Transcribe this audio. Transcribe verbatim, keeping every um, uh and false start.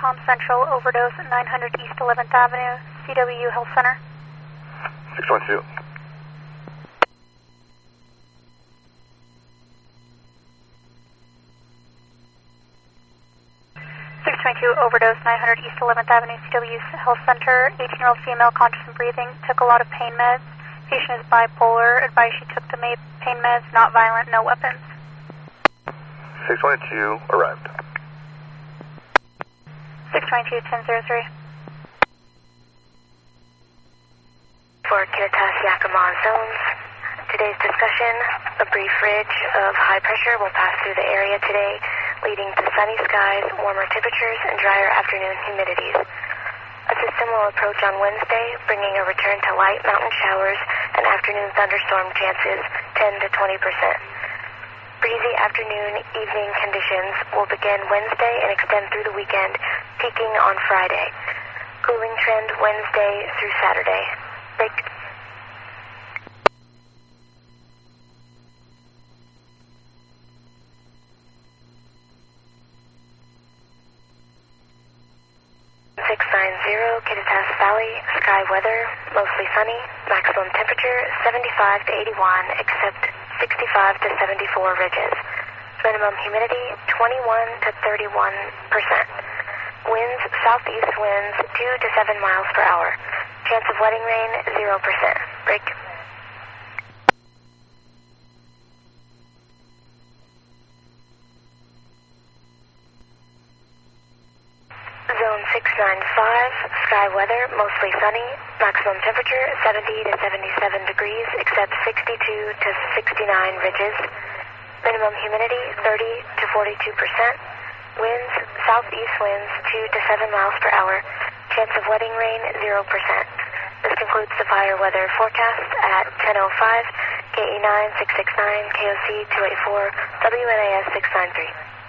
Com Central, overdose at nine hundred East eleventh Avenue, C W Health Center. six one two. six twenty-two, overdose, nine hundred East eleventh Avenue, C W Health Center. eighteen-year-old female, conscious and breathing, took a lot of pain meds. Patient is bipolar. Advised she took the ma- pain meds, not violent, no weapons. six twenty-two, arrived. six twenty-two, ten oh three. For Kiritas Yakima zones, today's discussion, a brief ridge of high pressure will pass through the area today, leading to sunny skies, warmer temperatures, and drier afternoon humidities. A system will approach on Wednesday, bringing a return to light mountain showers and afternoon thunderstorm chances ten to twenty percent. Breezy afternoon, evening conditions will begin Wednesday and extend through the weekend, peaking on Friday. Cooling trend Wednesday through Saturday. Big six nine zero, Kittitas Valley, sky weather, mostly sunny, maximum temperature seventy-five to eighty-one, except sixty-five to seventy-four ridges. Minimum humidity twenty-one to thirty-one percent. Winds, southeast winds two to seven miles per hour. Chance of letting rain zero percent. Break. Zone six nine five, sky weather, mostly sunny, maximum temperature seventy to seventy-seven degrees, except sixty-two to sixty-nine ridges. Minimum humidity thirty to forty-two percent. Winds, southeast winds two to seven miles per hour. Chance of letting rain zero percent. This concludes the fire weather forecast at ten oh five, K E nine six six nine, K O C two eight four, W N A S six nine three.